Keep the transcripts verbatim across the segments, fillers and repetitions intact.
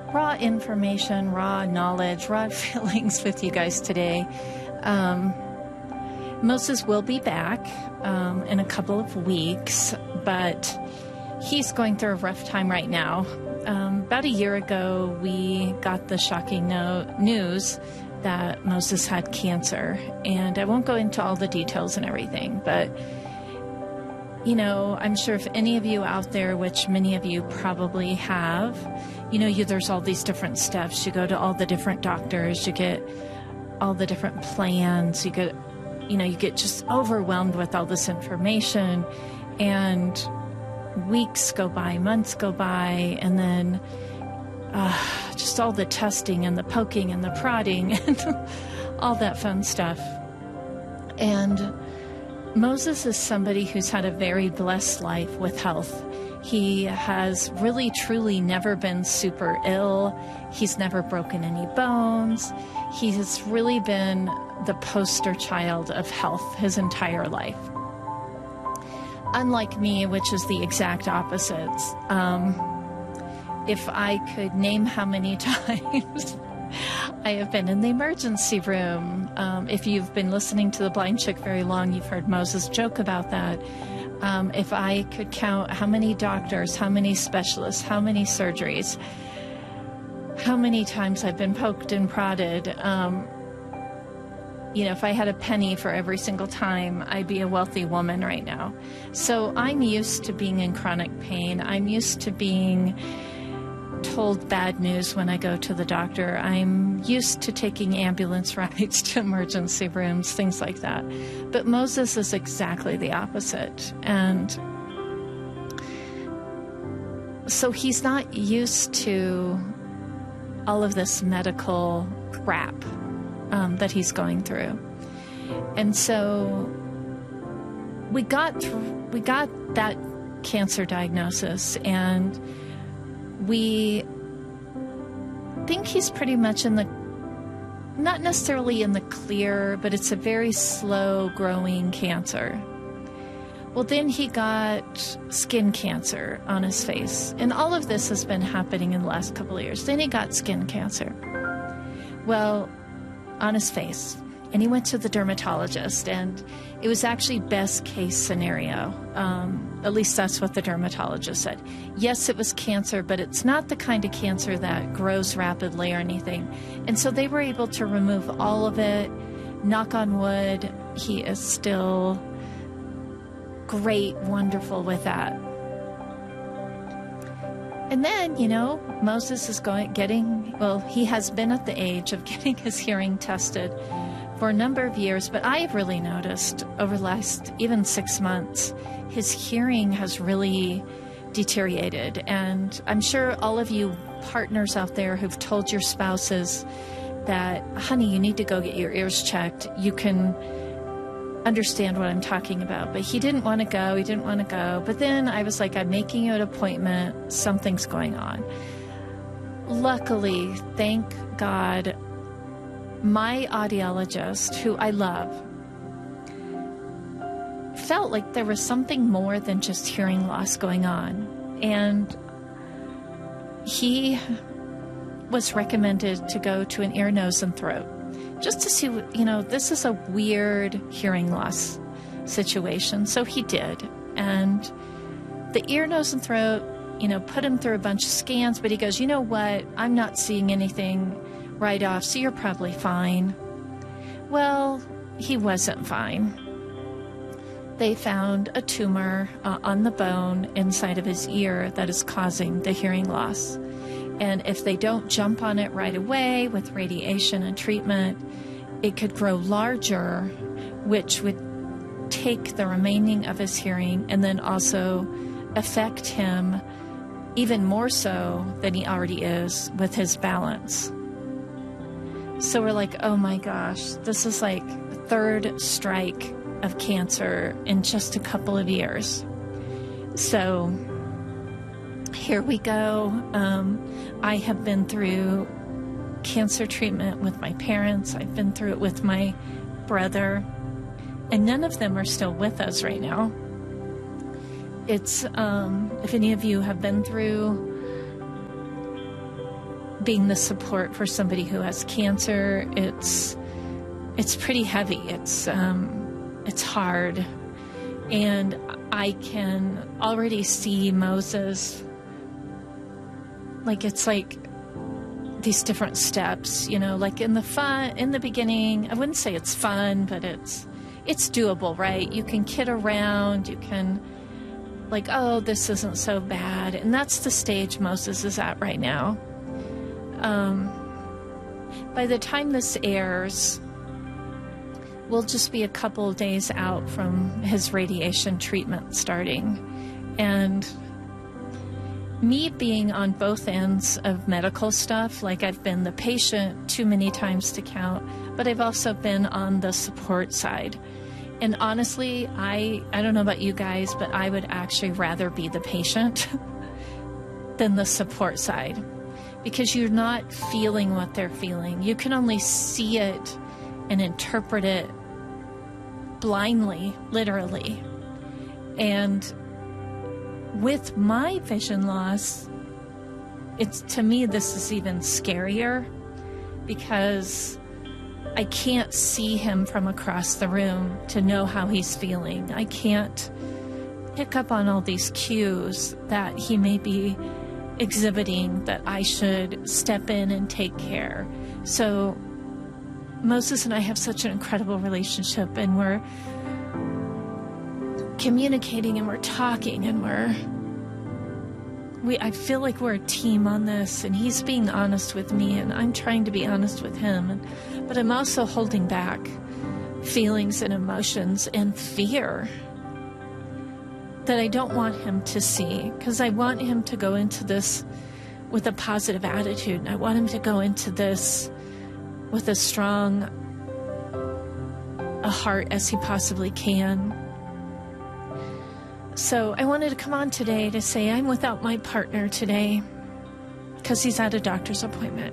raw information, raw knowledge, raw feelings with you guys today. Um, Moses will be back um, in a couple of weeks, but he's going through a rough time right now. Um, about a year ago, we got the shocking no- news that Moses had cancer, and I won't go into all the details and everything, but you know, I'm sure if any of you out there, which many of you probably have, you know, you, there's all these different steps. You go to all the different doctors, you get all the different plans, you get, you know, you get just overwhelmed with all this information, and weeks go by, months go by, and then uh, just all the testing and the poking and the prodding and all that fun stuff. And Moses is somebody who's had a very blessed life with health. He has really, truly never been super ill. He's never broken any bones. He has really been the poster child of health his entire life. Unlike me, which is the exact opposite. Um, if I could name how many times I have been in the emergency room. Um, if you've been listening to The Blind Chick very long, you've heard Moses joke about that. Um, if I could count how many doctors, how many specialists, how many surgeries, how many times I've been poked and prodded, um, you know, if I had a penny for every single time, I'd be a wealthy woman right now. So I'm used to being in chronic pain. I'm used to being told bad news when I go to the doctor. I'm used to taking ambulance rides to emergency rooms, things like that. But Moses is exactly the opposite. And so he's not used to all of this medical crap um, that he's going through. And so we got through, we got that cancer diagnosis, and we think he's pretty much in the, not necessarily in the clear, but it's a very slow growing cancer. Well, then he got skin cancer on his face. And all of this has been happening in the last couple of years. Then he got skin cancer. Well, on his face. And he went to the dermatologist, and it was actually best case scenario. Um, at least that's what the dermatologist said. Yes, it was cancer, but it's not the kind of cancer that grows rapidly or anything. And so they were able to remove all of it. Knock on wood, he is still great, wonderful with that. And then, you know, Moses is going, getting, well, he has been at the age of getting his hearing tested for a number of years, but I've really noticed over the last even six months, his hearing has really deteriorated. And I'm sure all of you partners out there who've told your spouses that, honey, you need to go get your ears checked, you can understand what I'm talking about. But he didn't want to go, he didn't want to go. But then I was like, I'm making you an appointment, something's going on. Luckily, thank God, my audiologist, who I love, felt like there was something more than just hearing loss going on. And he was recommended to go to an ear, nose, and throat, just to see, you know, this is a weird hearing loss situation. So he did. And the ear, nose, and throat, you know, put him through a bunch of scans, but he goes, you know what, I'm not seeing anything right off, so you're probably fine. Well, he wasn't fine. They found a tumor uh, on the bone inside of his ear that is causing the hearing loss. And if they don't jump on it right away with radiation and treatment, it could grow larger, which would take the remaining of his hearing and then also affect him even more so than he already is with his balance. So we're like, oh my gosh, this is like third strike of cancer in just a couple of years. So here we go. Um, I have been through cancer treatment with my parents. I've been through it with my brother, and none of them are still with us right now. It's, um, if any of you have been through being the support for somebody who has cancer, it's it's pretty heavy. It's um, it's hard, and I can already see Moses. Like it's like these different steps, you know, like in the fun, in the beginning, I wouldn't say it's fun, but it's, it's doable, right? You can kid around, you can like, oh, this isn't so bad. And that's the stage Moses is at right now. Um, by the time this airs, we'll just be a couple of days out from his radiation treatment starting. And me being on both ends of medical stuff, like I've been the patient too many times to count, but I've also been on the support side. And honestly, I, I don't know about you guys, but I would actually rather be the patient than the support side, because you're not feeling what they're feeling. You can only see it and interpret it blindly, literally. And with my vision loss, it's, to me, this is even scarier because I can't see him from across the room to know how he's feeling. I can't pick up on all these cues that he may be exhibiting that I should step in and take care. So Moses and I have such an incredible relationship, and we're communicating and we're talking and we're we I feel like we're a team on this, and he's being honest with me and I'm trying to be honest with him, and, but I'm also holding back feelings and emotions and fear that I don't want him to see, because I want him to go into this with a positive attitude, and I want him to go into this with as strong a heart as he possibly can. So I wanted to come on today to say I'm without my partner today because he's at a doctor's appointment.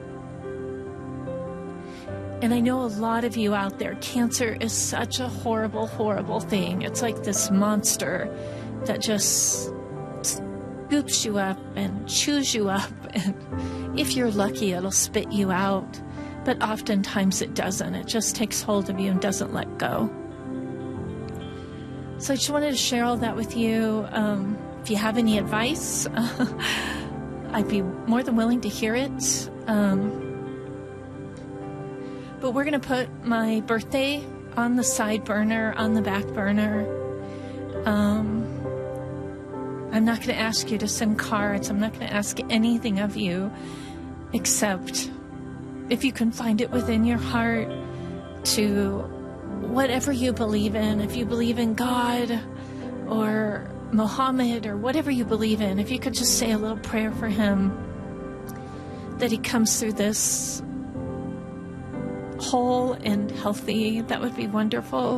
And I know a lot of you out there, cancer is such a horrible, horrible thing. It's like this monster that just scoops you up and chews you up. And if you're lucky, it'll spit you out. But oftentimes it doesn't. It just takes hold of you and doesn't let go. So I just wanted to share all that with you. Um, if you have any advice, uh, I'd be more than willing to hear it. Um, but we're going to put my birthday on the side burner, on the back burner. Um, I'm not going to ask you to send cards. I'm not going to ask anything of you except if you can find it within your heart to whatever you believe in. If you believe in God or Muhammad or whatever you believe in, if you could just say a little prayer for him, that he comes through this whole and healthy, that would be wonderful.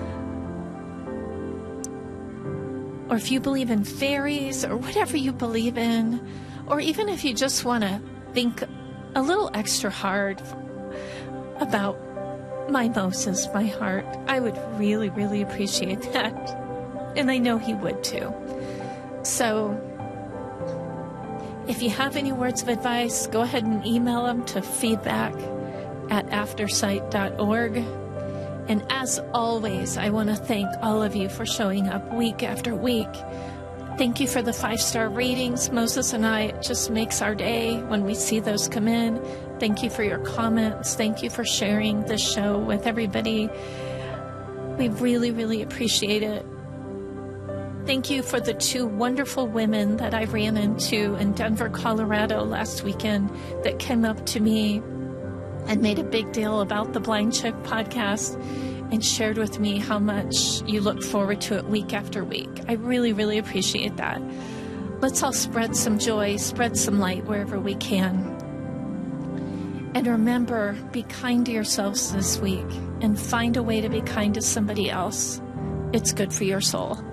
Or if you believe in fairies or whatever you believe in, or even if you just want to think a little extra hard about my Moses, my heart, I would really, really appreciate that. And I know he would too. So if you have any words of advice, go ahead and email them to feedback at aftersight dot org. And as always, I want to thank all of you for showing up week after week. Thank you for the five-star ratings. Moses and I, it just makes our day when we see those come in. Thank you for your comments. Thank you for sharing this show with everybody. We really, really appreciate it. Thank you for the two wonderful women that I ran into in Denver, Colorado last weekend that came up to me and made a big deal about the Blind Chick podcast and shared with me how much you look forward to it week after week. I really, really appreciate that. Let's all spread some joy, spread some light wherever we can. And remember, be kind to yourselves this week and find a way to be kind to somebody else. It's good for your soul.